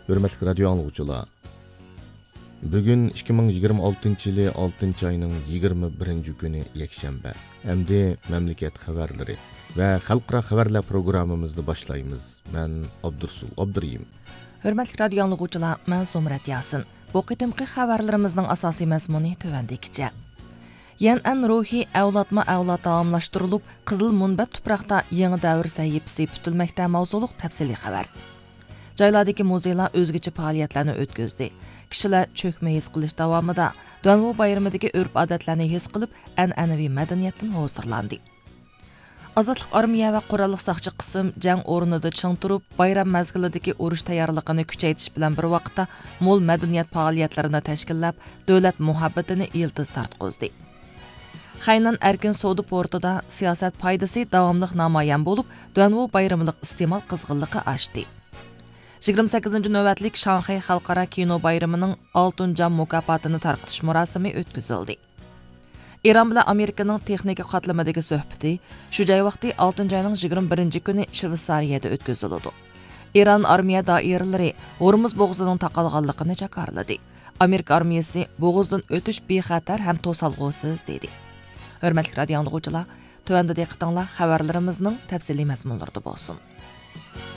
Hürmetli radyo anlıqçılar. Bugün 2026 yılı 6 ayının 21 günü yekşembe. Emdi memleket haberleri ve halkara haberler programımızda başlayımız. Ben Abdursul Abduriyim. Hürmetli radyo anlıqçılar, ben Somrat Yasin. Bu qitimqi xabarlarimizning asosiy mazmuni tövendekicha. Yan ruhi avlod davomlashtirilib, Qizil Munbat tuproqda yangi davr sahifasi putilmoqda mavzuliq tafsiliy xabar. Joylardagi muzeylar o'zgacha faoliyatlarni o'tkazdi. Kishilar cho'kma his qilish davomida Danvo bayramidagi urf-odatlarni his qilib, an'anaviy madaniyatdan hozirlandi. Azadlık armiya va qurolli saqchi qism jang o'rnida ching turib, bayram mazgilidagi urush tayyorligini kuchaytirish bilan bir vaqtda mo'l madaniyat faoliyatlarini tashkillab, davlat muhabbatini iltiz tartqizdi. Xaynan erkin savdo portida siyosat foydasi davomli namoyon bo'lib, Danvo bayramilik iste'mol qizg'inligi oshdi. 28 navbatlik Shanxay xalqaro kino bayramining Oltin jam mukofotini tarqatish murosimi o'tkazildi. İran bilan Amerikaning texnika qatlamadagi suhbati shu joy vaqti 6 oyning 21 kuni Shveysariyada o'tkazildi. İran armiya doiralari Hormuz bo'g'zining taqalganligini jakarladi. Amerika armiyasi bo'g'izdan o'tish bexatar ham to'salg'usiz dedi. Hurmatli radio anlıqçılar, tövəndə diqqətinizlər xəbərlərimizin təfsili məzmunlarında olsun.